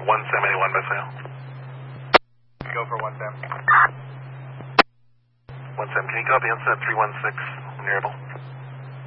1 Sam, anyone by sale? Go for 1 Sam. 1 Sam, can you copy incident 316 when you're able?